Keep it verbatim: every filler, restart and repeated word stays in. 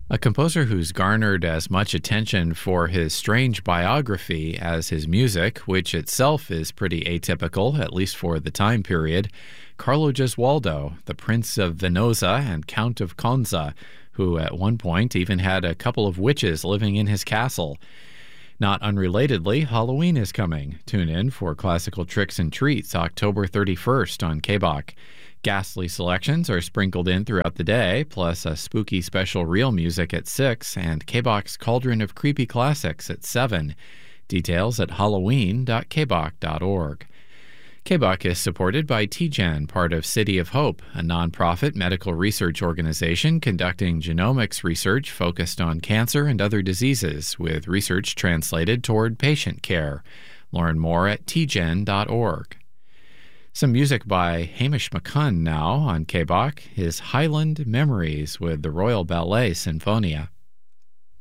A composer who's garnered as much attention for his strange biography as his music, which itself is pretty atypical, at least for the time period, Carlo Gesualdo, the Prince of Venosa and Count of Conza, who at one point even had a couple of witches living in his castle. Not unrelatedly, Halloween is coming. Tune in for Classical Tricks and Treats October thirty-first on K B O C. Ghastly selections are sprinkled in throughout the day, plus a spooky special reel music at six and K B O C's Cauldron of Creepy Classics at seven. Details at halloween dot k b o c dot org. K B O C is supported by T G E N, part of City of Hope, a nonprofit medical research organization conducting genomics research focused on cancer and other diseases, with research translated toward patient care. Learn more at t g e n dot org. Some music by Hamish McCunn now on K B O C, his Highland Memories with the Royal Ballet Sinfonia.